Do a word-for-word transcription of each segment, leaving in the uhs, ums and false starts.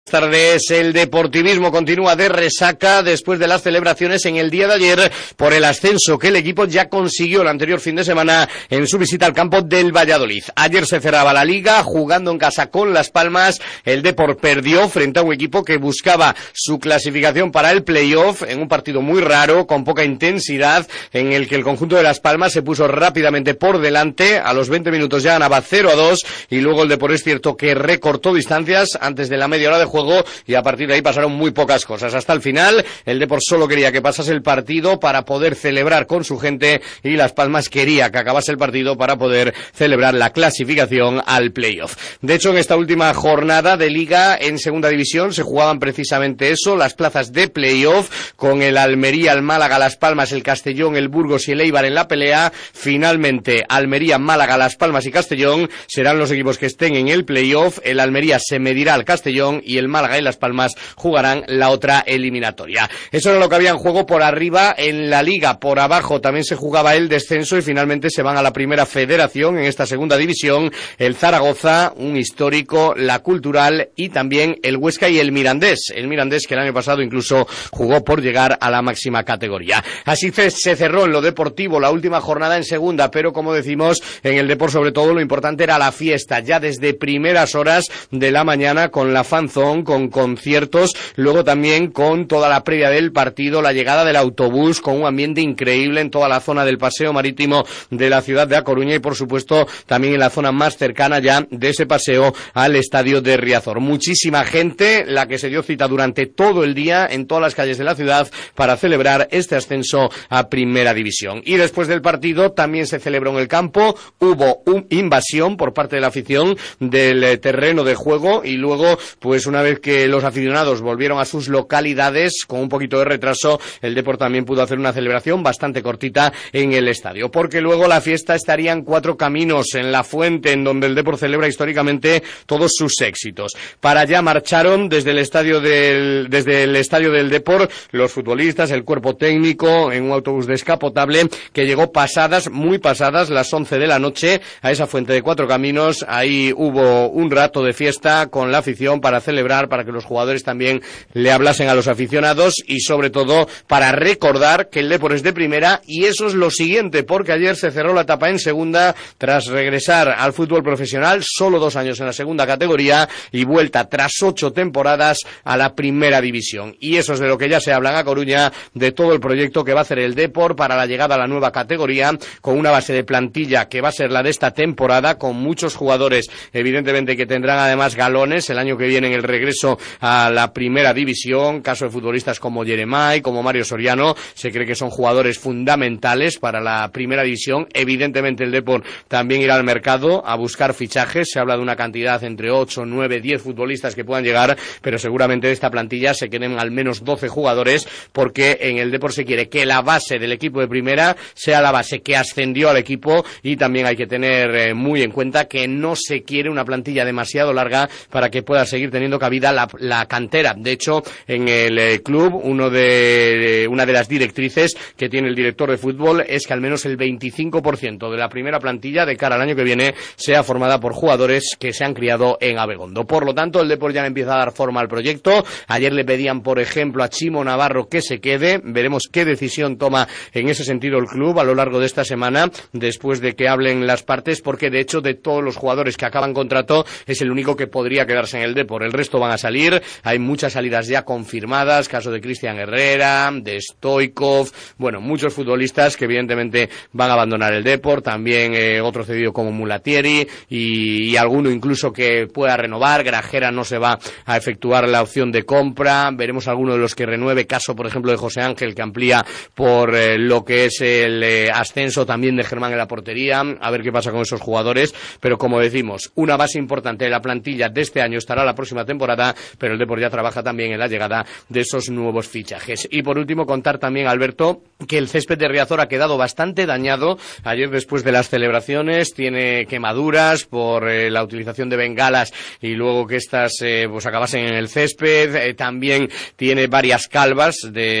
Buenas tardes. El deportivismo continúa de resaca después de las celebraciones en el día de ayer por el ascenso que el equipo ya consiguió el anterior fin de semana en su visita al campo del Valladolid. Ayer se cerraba la liga jugando en casa con Las Palmas. El Depor perdió frente a un equipo que buscaba su clasificación para el playoff en un partido muy raro, con poca intensidad, en el que el conjunto de Las Palmas se puso rápidamente por delante. A los veinte minutos ya ganaba cero a dos y luego el Depor es cierto que recortó distancias antes de la media hora de juego y a partir de ahí pasaron muy pocas cosas. Hasta el final el Depor solo quería que pasase el partido para poder celebrar con su gente y Las Palmas quería que acabase el partido para poder celebrar la clasificación al playoff. De hecho, en esta última jornada de liga en segunda división se jugaban precisamente eso, las plazas de playoff, con el Almería, el Málaga, Las Palmas, el Castellón, el Burgos y el Eibar en la pelea. Finalmente Almería, Málaga, Las Palmas y Castellón serán los equipos que estén en el playoff. El Almería se medirá al Castellón y el Málaga y Las Palmas jugarán la otra eliminatoria. Eso era lo que había en juego por arriba en la liga. Por abajo también se jugaba el descenso y finalmente se van a la primera federación en esta segunda división. El Zaragoza, un histórico, la Cultural y también el Huesca y el Mirandés. El Mirandés que el año pasado incluso jugó por llegar a la máxima categoría. Así se cerró en lo deportivo la última jornada en segunda, pero como decimos, en el Depor sobre todo lo importante era la fiesta, ya desde primeras horas de la mañana con la fanzón, con conciertos, luego también con toda la previa del partido, la llegada del autobús, con un ambiente increíble en toda la zona del paseo marítimo de la ciudad de A Coruña y por supuesto también en la zona más cercana ya de ese paseo al estadio de Riazor. Muchísima gente la que se dio cita durante todo el día en todas las calles de la ciudad para celebrar este ascenso a Primera División. Y después del partido también se celebró en el campo, hubo una invasión por parte de la afición del terreno de juego y luego pues una vez que los aficionados volvieron a sus localidades con un poquito de retraso, el Depor también pudo hacer una celebración bastante cortita en el estadio, porque luego la fiesta estaría en Cuatro Caminos, en La Fuente, en donde el Depor celebra históricamente todos sus éxitos. Para allá marcharon desde el estadio del desde el estadio del Depor los futbolistas, el cuerpo técnico, en un autobús descapotable que llegó pasadas, muy pasadas las once de la noche a esa Fuente de Cuatro Caminos. Ahí hubo un rato de fiesta con la afición para celebrar, para que los jugadores también le hablasen a los aficionados y sobre todo para recordar que el Depor es de primera. Y eso es lo siguiente, porque ayer se cerró la etapa en segunda tras regresar al fútbol profesional, solo dos años en la segunda categoría y vuelta tras ocho temporadas a la primera división. Y eso es de lo que ya se habla en A Coruña, de todo el proyecto que va a hacer el Depor para la llegada a la nueva categoría, con una base de plantilla que va a ser la de esta temporada, con muchos jugadores evidentemente que tendrán además galones el año que viene en el regreso a la primera división. Caso de futbolistas como Jeremai, como Mario Soriano, se cree que son jugadores fundamentales para la primera división. Evidentemente el Depor también irá al mercado a buscar fichajes, se habla de una cantidad entre ocho, nueve, diez futbolistas que puedan llegar, pero seguramente de esta plantilla se queden al menos doce jugadores, porque en el Depor se quiere que la base del equipo de primera sea la base que ascendió al equipo, y también hay que tener eh, muy en cuenta que no se quiere una plantilla demasiado larga para que pueda seguir teniendo cabida la, la cantera. De hecho, en el eh, club, uno de, una de las directrices que tiene el director de fútbol es que al menos el veinticinco por ciento de la primera plantilla de cara al año que viene sea formada por jugadores que se han criado en Abegondo. Por lo tanto, el Depor ya empieza a dar forma al proyecto. Ayer le pedían, por ejemplo, a Chimo Navarro que se quede. Veremos qué decisión toma en ese sentido el club a lo largo de esta semana, después de que hablen las partes, porque de hecho de todos los jugadores que acaban contrato es el único que podría quedarse en el Depor. El resto van a salir, hay muchas salidas ya confirmadas, caso de Cristian Herrera, de Stoikov, bueno, muchos futbolistas que evidentemente van a abandonar el Depor, también eh, otro cedido como Mulatieri y, y alguno incluso que pueda renovar. Grajera no se va a efectuar la opción de compra, veremos alguno de los que renueve, caso por ejemplo de José Ángel, que amplía por eh, lo que es el eh, ascenso también de Germán en la portería, a ver qué pasa con esos jugadores, pero como decimos, una base importante de la plantilla de este año estará la próxima temporada, pero el Depor ya trabaja también en la llegada de esos nuevos fichajes. Y por último, contar también, Alberto, que el césped de Riazor ha quedado bastante dañado. Ayer, después de las celebraciones, tiene quemaduras por eh, la utilización de bengalas y luego que estas eh, pues acabasen en el césped. Eh, también tiene varias calvas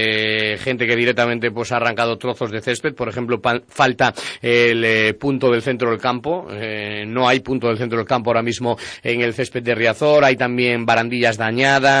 de gente que directamente pues ha arrancado trozos de césped. Por ejemplo, pa- falta el eh, punto del centro del campo. Eh, no hay punto del centro del campo ahora mismo en el césped de Riazor. Hay también barandillas dañadas.